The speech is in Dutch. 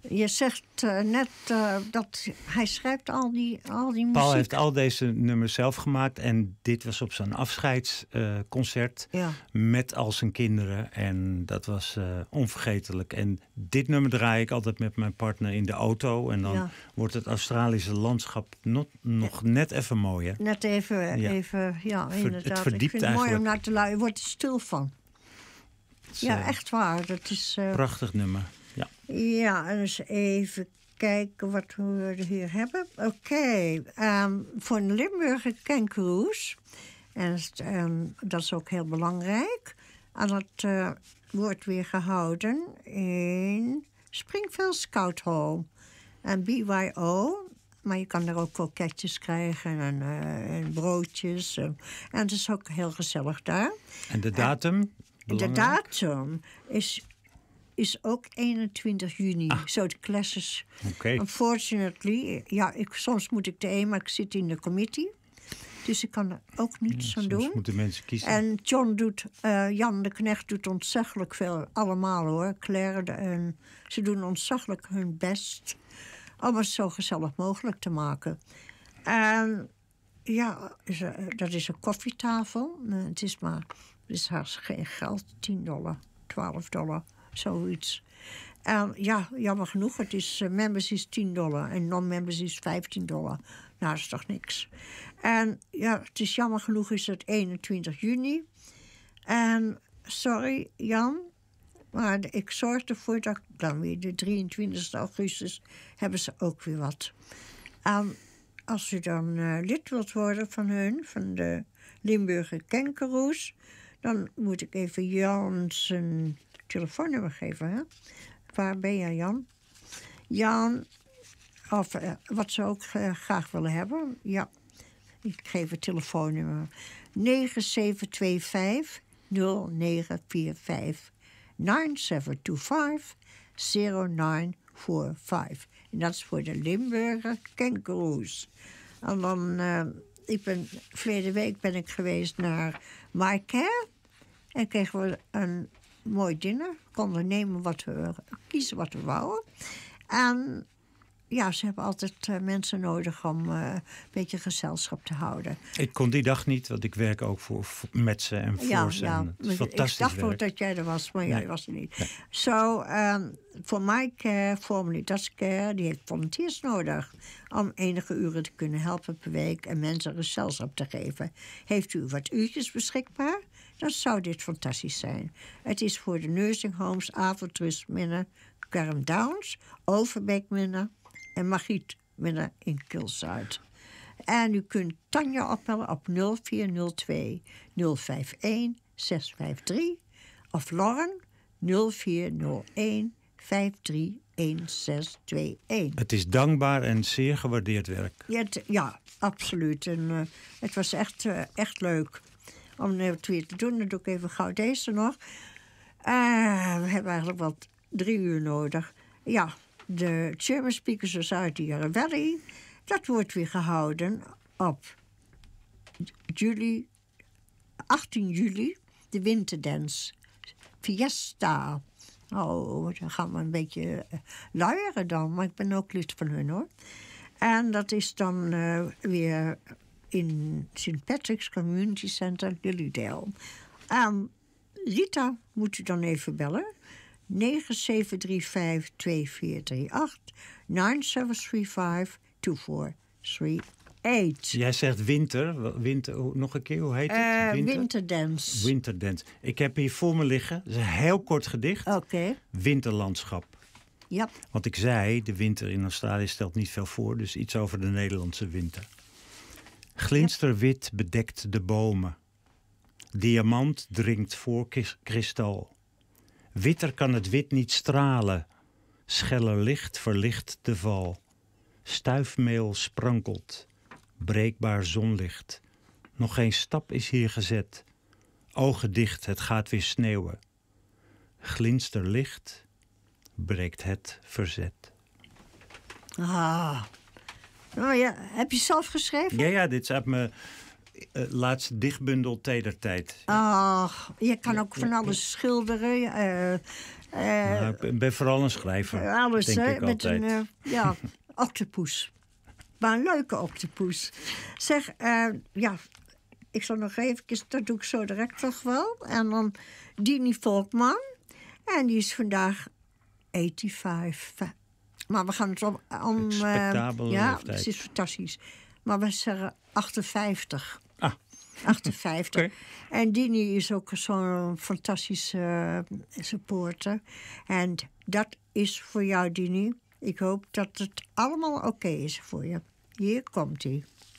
Je zegt net dat hij schrijft al die muziek. Paul heeft al deze nummers zelf gemaakt. En dit was op zijn afscheidsconcert met al zijn kinderen. En dat was onvergetelijk. En dit nummer draai ik altijd met mijn partner in de auto. En dan wordt het Australische landschap nog net even mooier. Net even, inderdaad. Het verdiept ik vind het eigenlijk. mooi om naar te luisteren. Je wordt er stil van. Ja, echt waar. Dat is prachtig nummer. Ja, en eens even kijken wat we hier hebben. Oké, voor de Limburger Kangaroos. En dat is ook heel belangrijk. En dat wordt weer gehouden in Springfield Scout Hall. En BYO, maar je kan er ook kroketjes krijgen en broodjes. En het is ook heel gezellig daar. En de datum? De datum is ook 21 juni. Zo de classes. Okay. Unfortunately, soms moet ik erheen, maar ik zit in de committee. Dus ik kan er ook niets aan doen. Soms moeten mensen kiezen. En Jan de Knecht doet ontzaglijk veel. Allemaal hoor. Claire en ze doen ontzaglijk hun best om het zo gezellig mogelijk te maken. En dat is een koffietafel. Het is haast geen geld. $10, $12. Zoiets. En jammer genoeg, het is members is $10 en non-members is $15. Nou, dat is toch niks. En het is jammer genoeg is het 21 juni. En sorry Jan, maar ik zorg ervoor dat dan weer de 23 augustus hebben ze ook weer wat. En als u dan lid wilt worden van de Limburger Kangaroos, dan moet ik even Jan zijn telefoonnummer geven, hè? Waar ben jij, Jan? Jan, of wat ze ook graag willen hebben. Ja, ik geef het telefoonnummer. 9725 0945 9725 0945. En dat is voor de Limburger Kangaroos. En dan, verleden week ben ik geweest naar My Care. En kregen we een mooi dinner. We konden nemen kiezen wat we wouden. En ze hebben altijd mensen nodig om een beetje gezelschap te houden. Ik kon die dag niet, want ik werk ook met ze en voor ze. En het is fantastisch ik dacht ook dat jij er was, maar jij was er niet. Zo, voor My Care, formerly Dutch Care, die heeft volunteers nodig om enige uren te kunnen helpen per week en mensen gezelschap te geven. Heeft u wat uurtjes beschikbaar? Dan zou dit fantastisch zijn. Het is voor de nursing homes, Avondrust Minne, Carrum Downs, Overbeek Minne en Margriet Minne in Kilzuid. En u kunt Tanja opbellen op 0402 051 653 of Lauren 0401 531621. Het is dankbaar en zeer gewaardeerd werk. Ja, absoluut. En het was echt leuk om het weer te doen. Dan doe ik even gauw deze nog. We hebben eigenlijk wel 3 uur nodig. Ja, de German Speaker Society Valley. Dat wordt weer gehouden op 18 juli. De Winterdance. Fiesta. Oh, dan gaan we een beetje luieren dan. Maar ik ben ook lid van hun, hoor. En dat is dan weer in St. Patrick's Community Center, Lilydale. Rita moet u dan even bellen. 9735 2438 9735 2438. Jij zegt winter, nog een keer, hoe heet het? Winterdance. Winterdance. Ik heb hier voor me liggen, dat is een heel kort gedicht. Oké. Winterlandschap. Ja. Want ik zei, de winter in Australië stelt niet veel voor, dus iets over de Nederlandse winter. Glinsterwit bedekt de bomen. Diamant dringt voor kristal. Witter kan het wit niet stralen. Scheller licht verlicht de val. Stuifmeel sprankelt. Breekbaar zonlicht. Nog geen stap is hier gezet. Ogen dicht, het gaat weer sneeuwen. Glinsterlicht breekt het verzet. Nou ja, heb je zelf geschreven? Ja, dit is uit mijn laatste dichtbundel Tedertijd. Je kan ook van alles schilderen. Ik ben vooral een schrijver, alles, denk ik met altijd. een octopus. Maar een leuke octopus. Zeg, ik zal nog even, dat doe ik zo direct toch wel. En dan Dini Volkman. En die is vandaag 85. Maar we gaan het om Respectabele leeftijd. het is fantastisch. Maar we zeggen 58. Ah. 58. Okay. En Dini is ook zo'n fantastische supporter. En dat is voor jou, Dini. Ik hoop dat het allemaal oké is voor je. Hier komt hij.